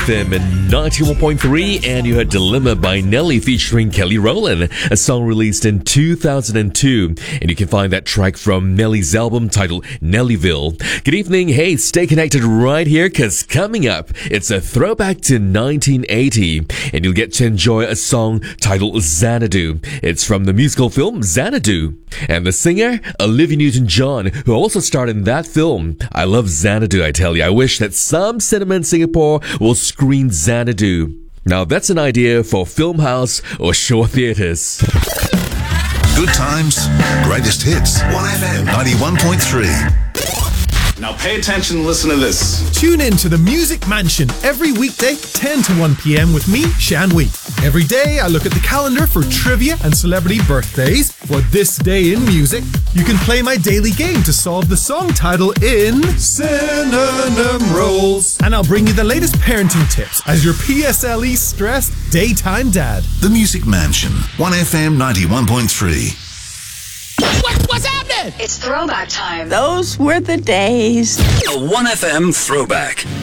FM 91.3, and you heard Dilemma by Nelly featuring Kelly Rowland, a song released in 2002. And you can find that track from Nelly's album titled Nellyville. Good evening. Hey, stay connected right here, because coming up, it's a throwback to 1980, and you'll get to enjoy a song titled Xanadu. It's from the musical film Xanadu. And the singer, Olivia Newton-John, who also starred in that film. I love Xanadu, I tell you. I wish that some cinema in Singapore will screen Xanadu. Now that's an idea for Filmhouse or Shaw Theatres. Good times, greatest hits. 1FM 91.3. Now pay attention and listen to this. Tune in to the Music Mansion every weekday, 10 to 1 p.m. with me, Shan Wee. Every day, I look at the calendar for trivia and celebrity birthdays. For this day in music, you can play my daily game to solve the song title in Synonym Rolls. And I'll bring you the latest parenting tips as your PSLE stressed daytime dad. The Music Mansion, 1FM 91.3. What's happening? It's throwback time. Those were the days. A 1FM throwback.